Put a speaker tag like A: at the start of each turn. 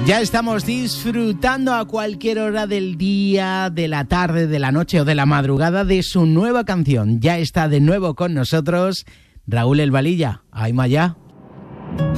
A: Ya estamos disfrutando a cualquier hora del día, de la tarde, de la noche o de la madrugada de su nueva canción. Ya está de nuevo con nosotros Raúl El Valilla. ¡Ay, Maya!